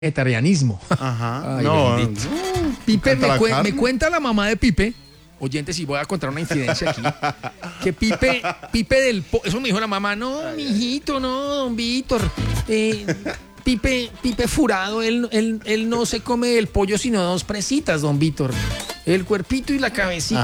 vegetarianismo. Ajá. Ay, No, bendito. no. Pipe, Carne. me cuenta la mamá de Pipe, oyentes, y voy a contar una incidencia aquí, que Pipe eso me dijo la mamá, no, mijito, no, don Víctor, Pipe furado, él no se come el pollo sino dos presitas, don Víctor. El cuerpito y la cabecita.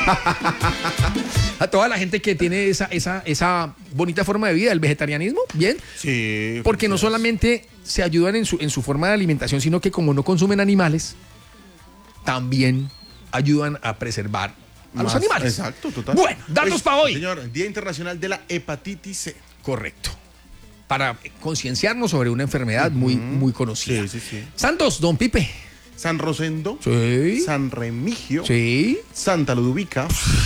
A toda la gente que tiene esa bonita forma de vida, el vegetarianismo, ¿bien? Sí. Porque no solamente se ayudan en su forma de alimentación, sino que como no consumen animales, también ayudan a preservar a los animales. Exacto, total. Bueno, datos para hoy. Señor, Día Internacional de la Hepatitis C. Correcto. Para concienciarnos sobre una enfermedad muy conocida. Sí. Santos, don Pipe. San Rosendo. Sí. San Remigio. Sí. Santa Ludovica.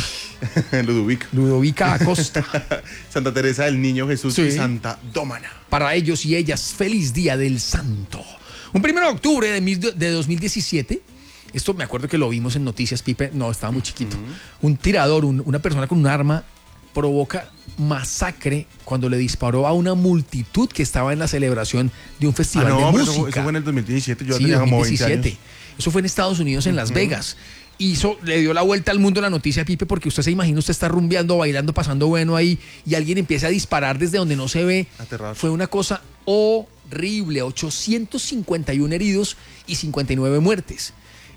Ludovica Acosta. Santa Teresa del Niño Jesús Sí. y Santa Dómana. Para ellos y ellas, feliz Día del Santo. Un 1 de octubre de 2017, esto me acuerdo que lo vimos en Noticias, Pipe, no, estaba muy chiquito. Un tirador, una persona con un arma, provoca masacre cuando le disparó a una multitud que estaba en la celebración de un festival de pero música. eso fue en el 2017. Yo Sí, tenía como 20 2017. años. Eso fue en Estados Unidos, en Las Vegas. Le dio la vuelta al mundo la noticia a Pipe, porque usted se imagina, usted está rumbeando, bailando, pasando bueno ahí, y alguien empieza a disparar desde donde no se ve. Aterrador. Fue una cosa horrible. 851 heridos y 59 muertes.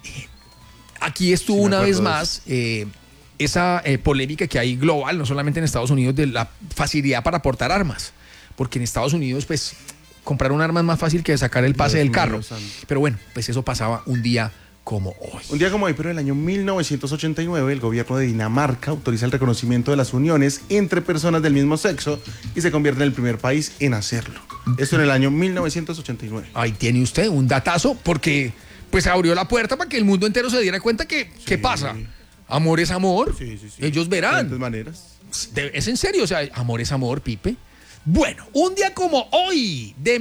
Aquí estuvo Sí, me una vez acuerdo de más esa polémica que hay global, no solamente en Estados Unidos, de la facilidad para portar armas. Porque en Estados Unidos, pues, comprar un arma es más fácil que sacar el pase Dios del mío, carro. santo. Pero bueno, pues eso pasaba un día como hoy. Un día como hoy, pero en el año 1989, el gobierno de Dinamarca autoriza el reconocimiento de las uniones entre personas del mismo sexo y se convierte en el primer país en hacerlo. Esto en el año 1989. Ahí tiene usted un datazo, porque pues abrió la puerta para que el mundo entero se diera cuenta que, ¿qué pasa? Amor es amor. Sí. Ellos De verán. diferentes maneras. Es en serio, o sea, amor es amor, Pipe. Bueno, un día como hoy, de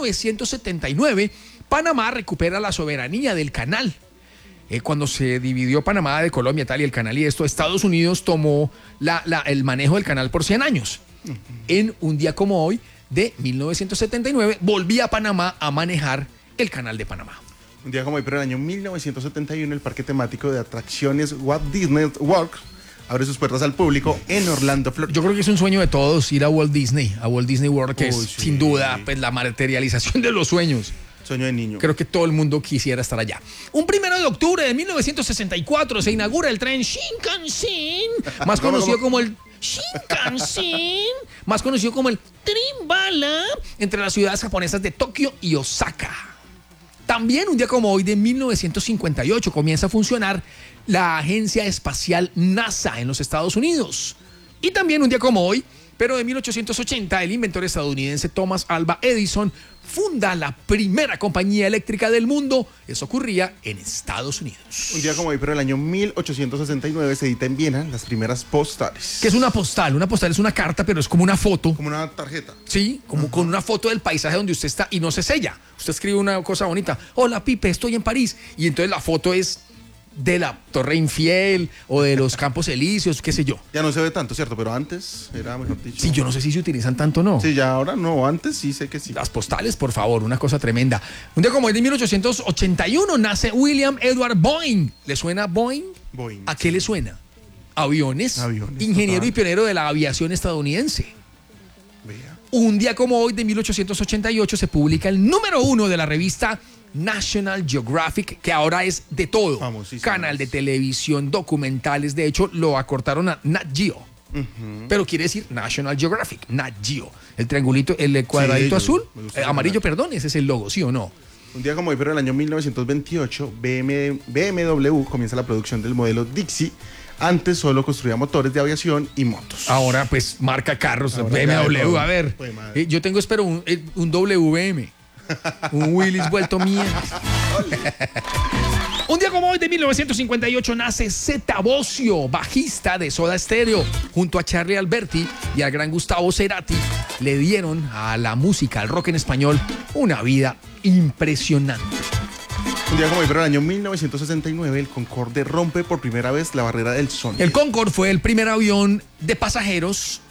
1979, Panamá recupera la soberanía del canal. Cuando se dividió Panamá de Colombia, tal, y el canal y esto, Estados Unidos tomó el manejo del canal por 100 años. En un día como hoy, de 1979, volvía Panamá a manejar el canal de Panamá. Un día como hoy, pero en el año 1971, el parque temático de atracciones Walt Disney World abre sus puertas al público en Orlando, Florida. Yo creo que es un sueño de todos ir a Walt Disney World, que Uy, es sí. sin duda pues, la materialización de los sueños. Sueño de niño. Creo que todo el mundo quisiera estar allá. Un 1 de octubre de 1964 se inaugura el tren Shinkansen, más conocido como el Shinkansen, más conocido como el Tren Bala, entre las ciudades japonesas de Tokio y Osaka. También un día como hoy de 1958 comienza a funcionar la agencia espacial NASA en los Estados Unidos. Y también un día como hoy, pero de 1880, el inventor estadounidense Thomas Alva Edison funda la primera compañía eléctrica del mundo. Eso ocurría en Estados Unidos. Un día como hoy, pero en el año 1869 se edita en Viena las primeras postales. ¿Qué es una postal? Una postal es una carta, pero es como una foto. Como una tarjeta. Sí, como con una foto del paisaje donde usted está y no se sella. Usted escribe una cosa bonita. Hola, Pipe, estoy en París. Y entonces la foto es de la Torre Infiel o de los Campos Elíseos, qué sé yo. Ya no se ve tanto, ¿cierto? Pero antes era, mejor dicho. Sí, yo no sé si se utilizan tanto o no. Sí, ya ahora no. Antes sí sé que sí. Las postales, por favor, una cosa tremenda. Un día como hoy de 1881 nace William Edward Boeing. ¿Le suena Boeing? Boeing, ¿A qué le suena? Aviones. Aviones, Ingeniero total. y pionero de la aviación estadounidense. Vea. Un día como hoy de 1888 se publica el número 1 de la revista National Geographic, que ahora es de todo. Famosísima. Canal de televisión, documentales. De hecho, lo acortaron a Nat Geo. Pero quiere decir National Geographic, Nat Geo. El triangulito, el cuadradito Sí, azul, me gusta ese amarillo, color. perdón, ese es el logo, ¿sí o no? Un día como hoy, pero en el año 1928, BMW comienza la producción del modelo Dixie. Antes solo construía motores de aviación y motos. Ahora, pues, marca carros, Ahora ya de BMW, todo. a ver. Pues, madre. Yo tengo, espero, un WM. Un Willys vuelto mierda. Un día como hoy de 1958 nace Zeta Bosio, bajista de Soda Stereo. Junto a Charlie Alberti y al gran Gustavo Cerati, le dieron a la música, al rock en español, una vida impresionante. Un día como hoy, pero en el año 1969, el Concorde rompe por primera vez la barrera del sonido. El Concorde fue el primer avión de pasajeros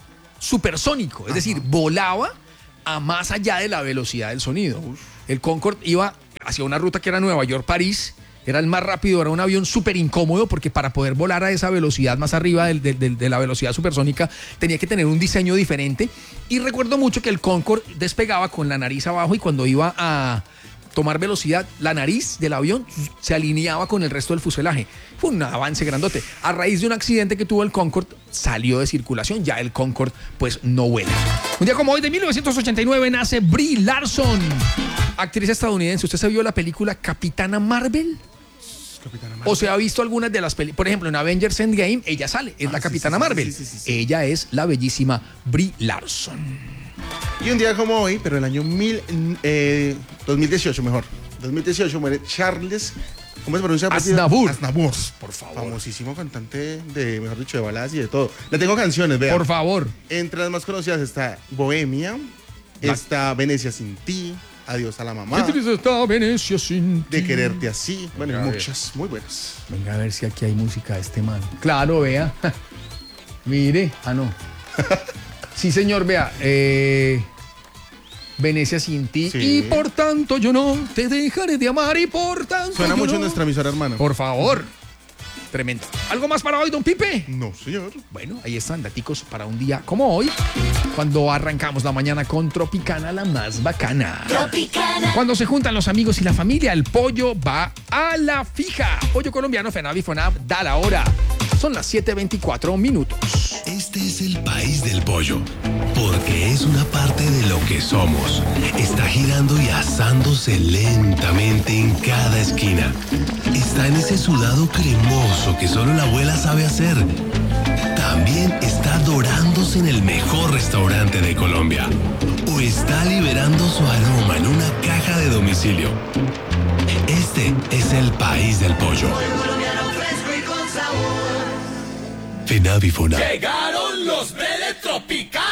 supersónico, es decir, volaba a más allá de la velocidad del sonido. El Concorde iba hacía una ruta que era Nueva York-París. Era el más rápido, era un avión súper incómodo porque para poder volar a esa velocidad más arriba de la velocidad supersónica tenía que tener un diseño diferente. Y recuerdo mucho que el Concorde despegaba con la nariz abajo y cuando iba a tomar velocidad, la nariz del avión se alineaba con el resto del fuselaje. Fue un avance grandote. A raíz de un accidente que tuvo el Concorde, salió de circulación. Ya el Concorde, pues, no vuela. Un día como hoy, de 1989, nace Brie Larson, actriz estadounidense. ¿Usted se vio la película Capitana Marvel? ¿O se ha visto algunas de las películas? Por ejemplo, en Avengers Endgame, ella sale, es la Capitana Marvel. Sí. Ella es la bellísima Brie Larson. Y un día como hoy, pero el año 2018 mejor. 2018 muere Charles, ¿cómo se pronuncia? Aznavour. Aznavour, por favor. Famosísimo cantante de, mejor dicho, de baladas y de todo. Le tengo canciones, vean. Por favor. Entre las más conocidas está Bohemia, está Venecia sin ti, Adiós a la mamá. ¿Qué triste está Venecia sin ti? De quererte así. Bueno, y muchas, muy buenas. Venga a ver si aquí hay música de este man. Claro, vea. Mire. Ah, no. Sí, señor, vea. Venecia sin ti. Sí. Y por tanto yo no te dejaré de amar y por tanto suena mucho no. Nuestra emisora hermana. Por favor. Tremendo. ¿Algo más para hoy, don Pipe? No, señor. Bueno, ahí están daticos para un día como hoy, cuando arrancamos la mañana con Tropicana, la más bacana. Tropicana. Cuando se juntan los amigos y la familia, el pollo va a la fija. Pollo colombiano, FENAVI, FONAV, da la hora. Son las 7:24 minutos. Este es el país del pollo, porque es una parte de lo que somos. Está girando y asándose lentamente en cada esquina. Está en ese sudado cremoso que solo la abuela sabe hacer. También está dorándose en el mejor restaurante de Colombia. O está liberando su aroma en una caja de domicilio. Este es el país del pollo. FENAVI, FONAV. Llegaron los de Tropicana.